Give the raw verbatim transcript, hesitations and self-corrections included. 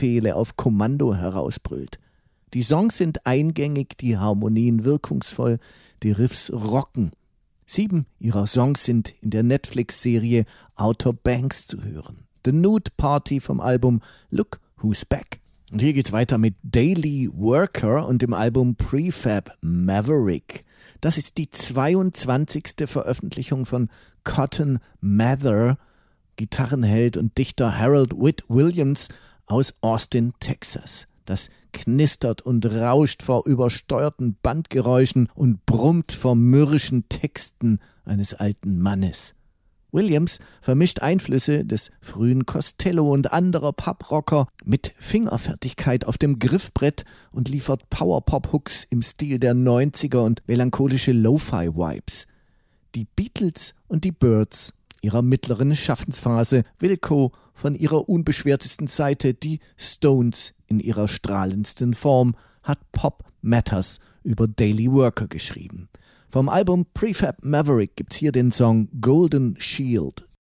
Befehle auf Kommando herausbrüllt. Die Songs sind eingängig, die Harmonien wirkungsvoll, die Riffs rocken. Sieben ihrer Songs sind in der Netflix-Serie Outer Banks zu hören. The Nude Party vom Album Look Who's Back. Und hier geht's weiter mit Daily Worker und dem Album Prefab Maverick. Das ist die zweiundzwanzigste Veröffentlichung von Cotton Mather, Gitarrenheld und Dichter Harold Witt Williams aus Austin, Texas. Das knistert und rauscht vor übersteuerten Bandgeräuschen und brummt vor mürrischen Texten eines alten Mannes. Williams vermischt Einflüsse des frühen Costello und anderer Pub-Rocker mit Fingerfertigkeit auf dem Griffbrett und liefert Power-Pop-Hooks im Stil der neunziger und melancholische Lo-Fi-Vibes. Die Beatles und die Byrds ihrer mittleren Schaffensphase, Wilco von ihrer unbeschwertesten Seite, die Stones in ihrer strahlendsten Form, hat Pop Matters über Daily Worker geschrieben. Vom Album Prefab Maverick gibt's hier den Song Golden Shield.